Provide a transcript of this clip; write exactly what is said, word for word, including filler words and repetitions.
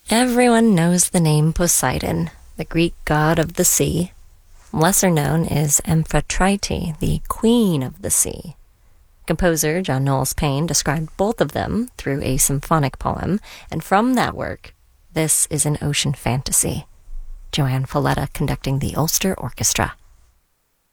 Everyone knows the name Poseidon, the Greek god of the sea. Lesser known is Amphitrite, the queen of the sea. Composer John Knowles Paine described both of them through a symphonic poem, and from that work, this is an ocean fantasy. Joanne Falletta conducting the Ulster Orchestra.